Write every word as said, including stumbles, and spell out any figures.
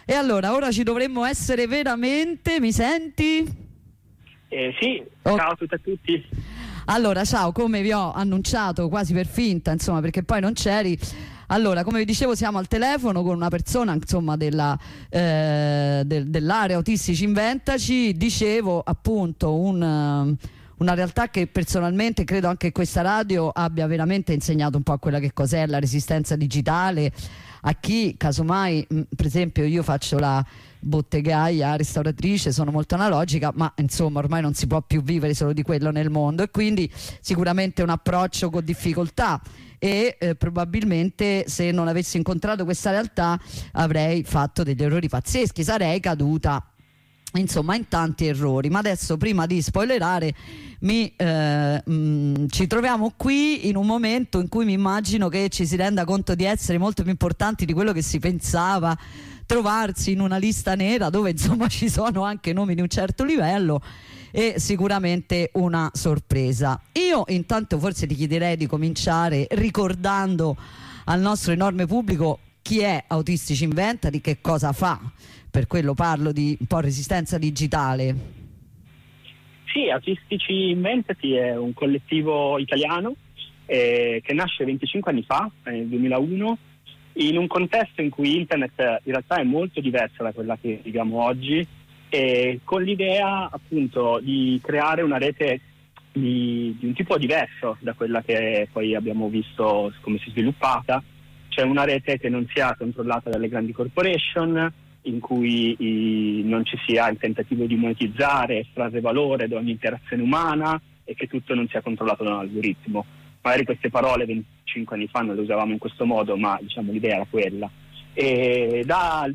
E allora, ora ci dovremmo essere veramente, mi senti? Eh, sì, Oh. Ciao a tutti e a tutti. Allora, ciao, come vi ho annunciato quasi per finta, insomma, perché poi non c'eri. Allora, come vi dicevo, siamo al telefono con una persona, insomma, della, eh, del- dell'area Autistici Inventaci. Dicevo, appunto, un, eh, una realtà che personalmente credo anche questa radio abbia veramente insegnato un po' a quella che cos'è la resistenza digitale, a chi casomai, mh, per esempio io faccio la bottegaia, ristoratrice, sono molto analogica, ma insomma ormai non si può più vivere solo di quello nel mondo, e quindi sicuramente un approccio con difficoltà, e eh, probabilmente se non avessi incontrato questa realtà avrei fatto degli errori pazzeschi, sarei caduta insomma in tanti errori. Ma adesso, prima di spoilerare, mi, eh, mh, ci troviamo qui in un momento in cui mi immagino che ci si renda conto di essere molto più importanti di quello che si pensava, trovarsi in una lista nera dove insomma ci sono anche nomi di un certo livello, e sicuramente una sorpresa. Io intanto forse ti chiederei di cominciare ricordando al nostro enorme pubblico chi è Autistici Inventa, di che cosa fa. Per quello parlo di un po' resistenza digitale. Sì, Autistici Inventati è un collettivo italiano eh, che nasce venticinque anni fa, nel duemilauno, in un contesto in cui internet in realtà è molto diversa da quella che viviamo oggi, e con l'idea appunto di creare una rete di, di un tipo diverso da quella che poi abbiamo visto come si è sviluppata, cioè una rete che non sia controllata dalle grandi corporation, in cui i, non ci sia il tentativo di monetizzare, estrarre valore da ogni interazione umana, e che tutto non sia controllato da un algoritmo. Magari queste parole venticinque anni fa non le usavamo in questo modo, ma diciamo l'idea era quella. E da